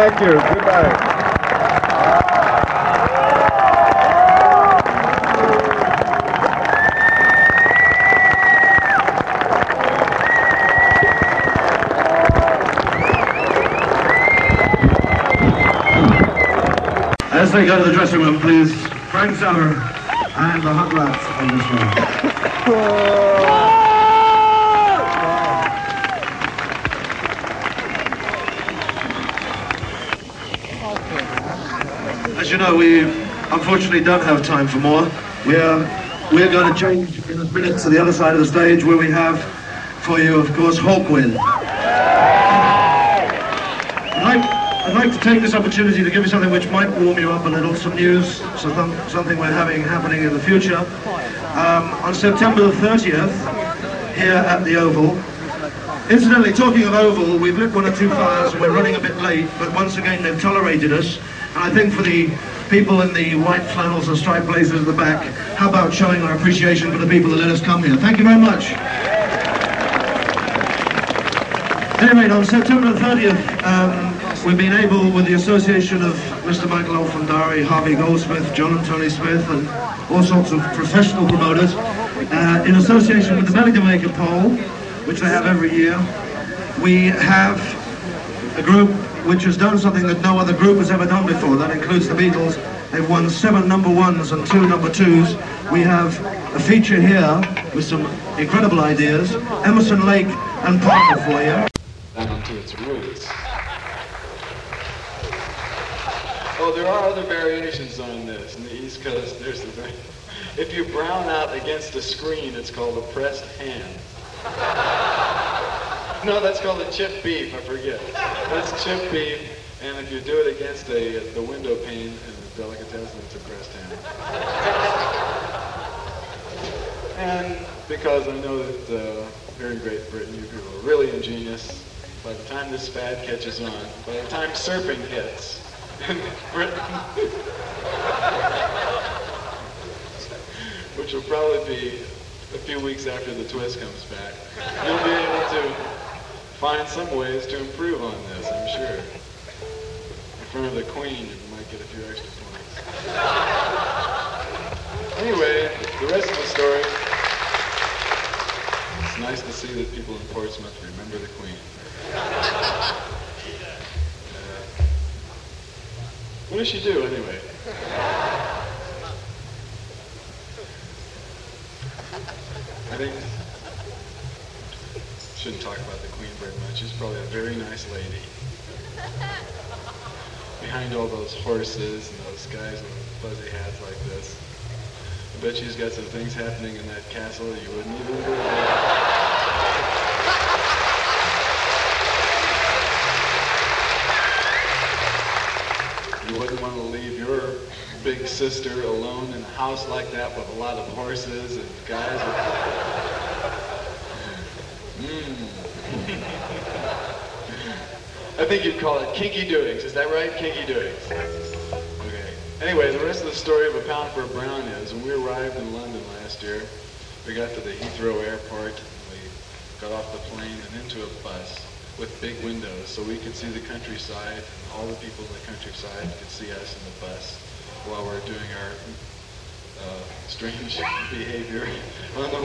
Thank you. Good night. As they go to the dressing room, please, Frank Zappa and the Hot Rats on this one. As you know, we unfortunately don't have time for more. We're going to change in a minute to the other side of the stage where we have for you, of course, Hawkwind. I'd like to take this opportunity to give you something which might warm you up a little, some news, something we're having happening in the future. On September the 30th, here at the Oval. Incidentally, talking of Oval, we've lit one or two fires and we're running a bit late, but once again they've tolerated us. And I think for the people in the white flannels and striped blazers at the back, how about showing our appreciation for the people that let us come here? Thank you very much. Anyway, on September the 30th, we've been able, with the association of Mr. Michael Alfondari, Harvey Goldsmith, John and Tony Smith, and all sorts of professional promoters, in association with the Melody Maker poll, which they have every year, we have a group which has done something that no other group has ever done before. That includes the Beatles. They've won 7 number 1s and 2 number 2s. We have a feature here with some incredible ideas. Emerson, Lake and Parker for you. Down to its roots. Oh, there are other variations on this. In the East Coast, there's the thing. If you brown out against a screen, it's called a pressed hand. No, that's called a chipped beef, I forget. That's chipped beef, and if you do it against the window pane in a delicatessen, it's a pressed hand. And because I know that here in Great Britain, you people are really ingenious, by the time this fad catches on, by the time surfing hits in Britain, which will probably be a few weeks after the twist comes back, you'll be able to find some ways to improve on this, I'm sure. In front of the Queen, you might get a few extra points. Anyway, the rest of the story, it's nice to see that people in Portsmouth remember the Queen. What does she do, anyway? I think shouldn't talk about the Queen very much. She's probably a very nice lady. Behind all those horses and those guys with fuzzy hats like this, I bet she's got some things happening in that castle you wouldn't even believe. You wouldn't want to leave your big sister alone in a house like that with a lot of horses and guys I think you'd call it kinky doings. Is that right? Kinky doings. Okay. Anyway, the rest of the story of A Pound for a Brown is when we arrived in London last year, we got to the Heathrow Airport, we got off the plane and into a bus with big windows so we could see the countryside, and all the people in the countryside could see us in the bus while we're doing our strange behavior on the